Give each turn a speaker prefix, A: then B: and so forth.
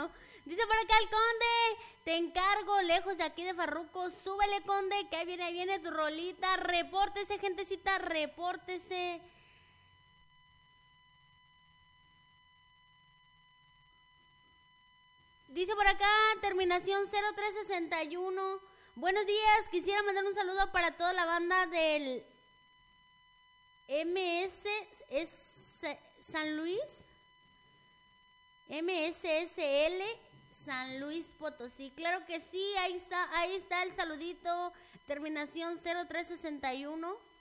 A: no. Dice por acá el Conde, te encargo, lejos de aquí de Farruco, súbele, Conde, que ahí viene tu rolita, repórtese, gentecita, repórtese. Dice por acá, terminación 0361, buenos días, quisiera mandar un saludo para toda la banda del MS San Luis, MSSL San Luis Potosí. Claro que sí, ahí está el saludito, terminación 0361.